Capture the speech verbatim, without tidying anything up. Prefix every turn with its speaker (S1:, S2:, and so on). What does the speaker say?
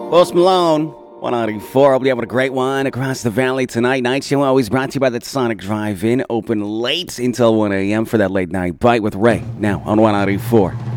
S1: Post Malone, one ninety-four. Hope you having a great one across the valley tonight. Night show always brought to you by the Sonic Drive-In. Open late until one a.m. for that late night bite with Ray. Now on one ninety-four.